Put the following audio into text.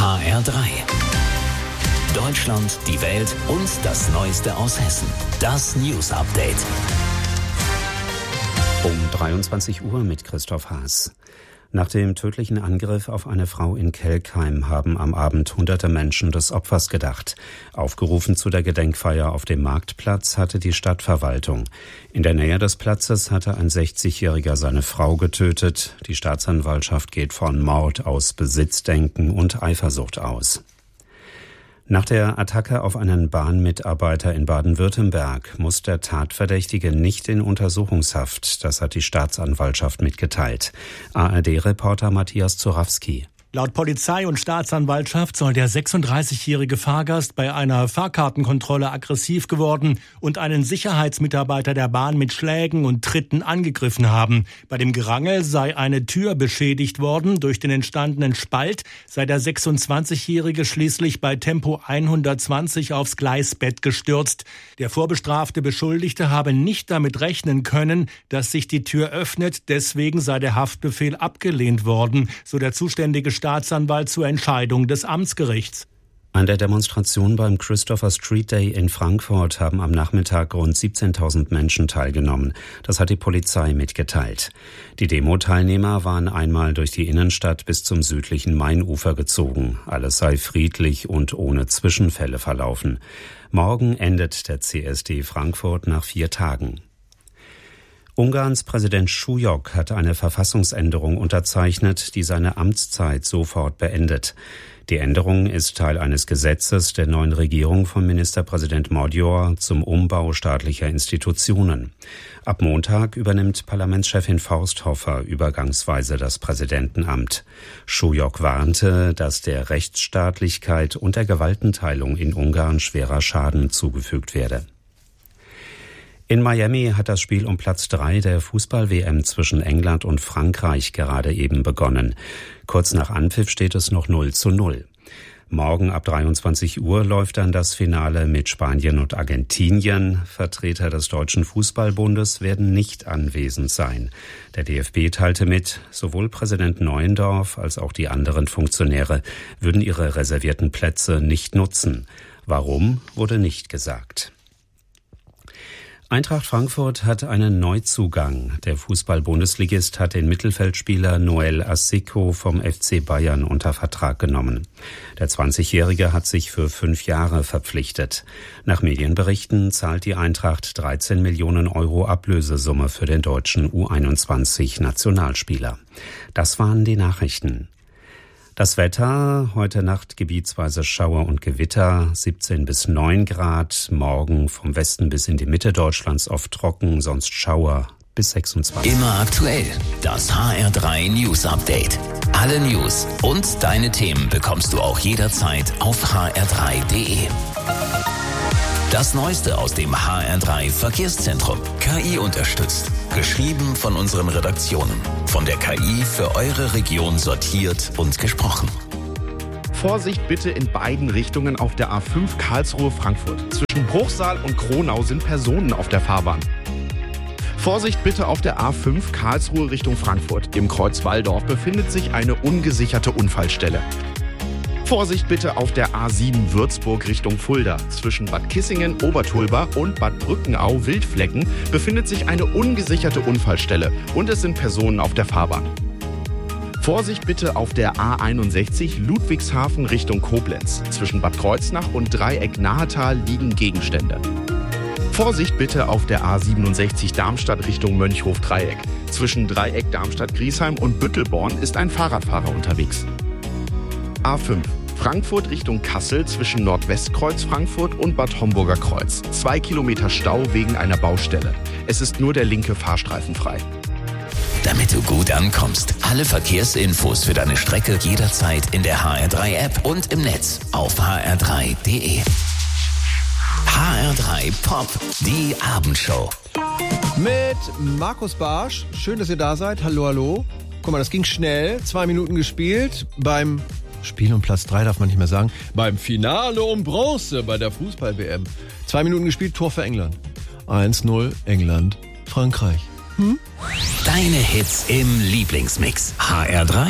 HR3. Deutschland, die Welt und das Neueste aus Hessen. Das News Update. Um 23 Uhr mit Christoph Haas. Nach dem tödlichen Angriff auf eine Frau in Kelkheim haben am Abend hunderte Menschen des Opfers gedacht. Aufgerufen zu der Gedenkfeier auf dem Marktplatz hatte die Stadtverwaltung. In der Nähe des Platzes hatte ein 60-Jähriger seine Frau getötet. Die Staatsanwaltschaft geht von Mord aus Besitzdenken und Eifersucht aus. Nach der Attacke auf einen Bahnmitarbeiter in Baden-Württemberg muss der Tatverdächtige nicht in Untersuchungshaft. Das hat die Staatsanwaltschaft mitgeteilt. ARD-Reporter Matthias Zorawski. Laut Polizei und Staatsanwaltschaft soll der 36-jährige Fahrgast bei einer Fahrkartenkontrolle aggressiv geworden und einen Sicherheitsmitarbeiter der Bahn mit Schlägen und Tritten angegriffen haben. Bei dem Gerangel sei eine Tür beschädigt worden. Durch den entstandenen Spalt sei der 26-jährige schließlich bei Tempo 120 aufs Gleisbett gestürzt. Der vorbestrafte Beschuldigte habe nicht damit rechnen können, dass sich die Tür öffnet. Deswegen sei der Haftbefehl abgelehnt worden, so der zuständige Staatsanwalt zur Entscheidung des Amtsgerichts. An der Demonstration beim Christopher Street Day in Frankfurt haben am Nachmittag rund 17.000 Menschen teilgenommen. Das hat die Polizei mitgeteilt. Die Demo-Teilnehmer waren einmal durch die Innenstadt bis zum südlichen Mainufer gezogen. Alles sei friedlich und ohne Zwischenfälle verlaufen. Morgen endet der CSD Frankfurt nach 4 Tagen. Ungarns Präsident Schujok hat eine Verfassungsänderung unterzeichnet, die seine Amtszeit sofort beendet. Die Änderung ist Teil eines Gesetzes der neuen Regierung von Ministerpräsident Magyar zum Umbau staatlicher Institutionen. Ab Montag übernimmt Parlamentschefin Forsthofer übergangsweise das Präsidentenamt. Schujok warnte, dass der Rechtsstaatlichkeit und der Gewaltenteilung in Ungarn schwerer Schaden zugefügt werde. In Miami hat das Spiel um Platz 3 der Fußball-WM zwischen England und Frankreich gerade eben begonnen. Kurz nach Anpfiff steht es noch 0:0. Morgen ab 23 Uhr läuft dann das Finale mit Spanien und Argentinien. Vertreter des Deutschen Fußballbundes werden nicht anwesend sein. Der DFB teilte mit, sowohl Präsident Neuendorf als auch die anderen Funktionäre würden ihre reservierten Plätze nicht nutzen. Warum, wurde nicht gesagt. Eintracht Frankfurt hat einen Neuzugang. Der Fußball-Bundesligist hat den Mittelfeldspieler Noel Asiko vom FC Bayern unter Vertrag genommen. Der 20-Jährige hat sich für 5 Jahre verpflichtet. Nach Medienberichten zahlt die Eintracht 13 Millionen Euro Ablösesumme für den deutschen U21-Nationalspieler. Das waren die Nachrichten. Das Wetter, heute Nacht gebietsweise Schauer und Gewitter, 17 bis 9 Grad. Morgen vom Westen bis in die Mitte Deutschlands oft trocken, sonst Schauer bis 26. Immer aktuell, das HR3 News Update. Alle News und deine Themen bekommst du auch jederzeit auf hr3.de. Das Neueste aus dem HR3 Verkehrszentrum. KI unterstützt. Geschrieben von unseren Redaktionen. Von der KI für eure Region sortiert und gesprochen. Vorsicht bitte in beiden Richtungen auf der A5 Karlsruhe-Frankfurt. Zwischen Bruchsal und Kronau sind Personen auf der Fahrbahn. Vorsicht bitte auf der A5 Karlsruhe Richtung Frankfurt. Im Kreuz Walldorf befindet sich eine ungesicherte Unfallstelle. Vorsicht bitte auf der A7 Würzburg Richtung Fulda. Zwischen Bad Kissingen, Obertulbach und Bad Brückenau-Wildflecken befindet sich eine ungesicherte Unfallstelle und es sind Personen auf der Fahrbahn. Vorsicht bitte auf der A61 Ludwigshafen Richtung Koblenz. Zwischen Bad Kreuznach und Dreieck Nahetal liegen Gegenstände. Vorsicht bitte auf der A67 Darmstadt Richtung Mönchhof-Dreieck. Zwischen Dreieck Darmstadt-Griesheim und Büttelborn ist ein Fahrradfahrer unterwegs. A5 Frankfurt Richtung Kassel zwischen Nordwestkreuz Frankfurt und Bad Homburger Kreuz. 2 Kilometer Stau wegen einer Baustelle. Es ist nur der linke Fahrstreifen frei. Damit du gut ankommst, alle Verkehrsinfos für deine Strecke jederzeit in der HR3-App und im Netz auf hr3.de. HR3 Pop, die Abendshow. Mit Markus Barsch. Schön, dass ihr da seid. Hallo, hallo. Guck mal, das ging schnell. 2 Minuten gespielt beim Spiel um Platz 3 darf man nicht mehr sagen. Beim Finale um Bronze bei der Fußball-WM. 2 Minuten gespielt, Tor für England. 1:0 England, Frankreich. Deine Hits im Lieblingsmix. HR3